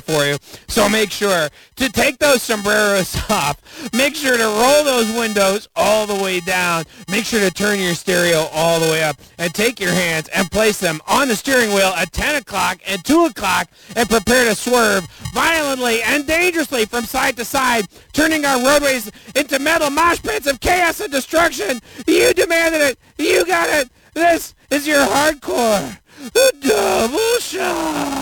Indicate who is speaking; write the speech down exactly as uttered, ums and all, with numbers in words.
Speaker 1: for you. So make sure to take those sombreros off. Make sure to roll those windows all the way down. Make sure to turn your stereo all the way up. And take your hands and place them on the steering wheel at ten o'clock and two o'clock and prepare to swerve violently and dangerously from side to side, turning our roadways into metal mosh pits of chaos and destruction. You demanded it. You got it. This is your hardcore.